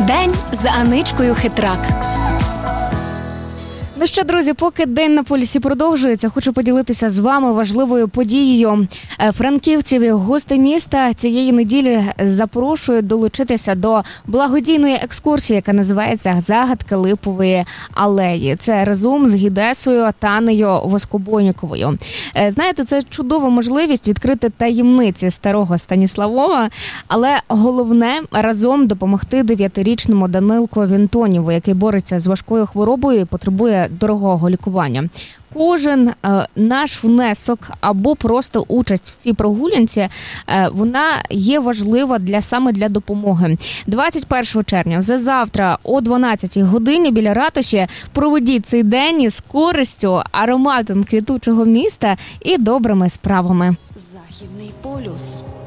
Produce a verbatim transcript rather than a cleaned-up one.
День з Аничкою Хитрак. Ну що, друзі, поки День на полюсі продовжується, хочу поділитися з вами важливою подією. Франківців і гостей міста цієї неділі запрошують долучитися до благодійної екскурсії, яка називається «Загадки Липової алеї». Це разом з гідесою Танею Воскобойниковою. Знаєте, це чудова можливість відкрити таємниці старого Станіславова, але головне – разом допомогти дев'ятирічному Данилку Вінтонєву, який бореться з важкою хворобою і потребує дорогого лікування. Кожен е, наш внесок або просто участь в цій прогулянці, е, вона є важлива для саме для допомоги. двадцять першого червня, вже завтра о дванадцятій годині біля ратуші проведіть цей день із користю, ароматом квітучого міста і добрими справами. Західний полюс.